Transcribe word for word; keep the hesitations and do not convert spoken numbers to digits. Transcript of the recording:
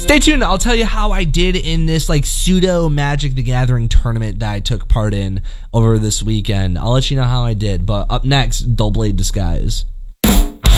Stay tuned. I'll tell you how I did in this like pseudo Magic the Gathering tournament that I took part in over this weekend. I'll let you know how I did. But up next, Dull Blade Disguise.